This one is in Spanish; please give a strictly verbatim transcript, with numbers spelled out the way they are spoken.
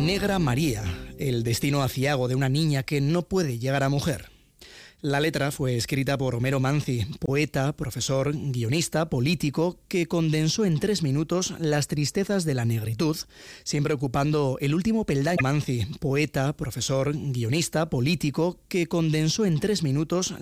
Negra María, el destino aciago de una niña que no puede llegar a mujer. La letra fue escrita por Homero Manzi, poeta, profesor, guionista, político, que condensó en tres minutos las tristezas de la negritud, siempre ocupando el último peldaño. Manzi, poeta, profesor, guionista, político, que condensó en tres minutos